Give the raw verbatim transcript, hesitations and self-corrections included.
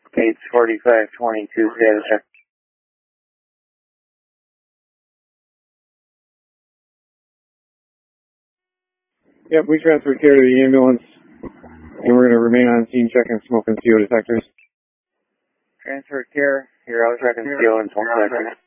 eight forty-five twenty-two, status check. Yep, we transferred care to the ambulance, and we're going to remain on scene checking smoke and C O detectors. Transfer care, here, I was checking C O in one second.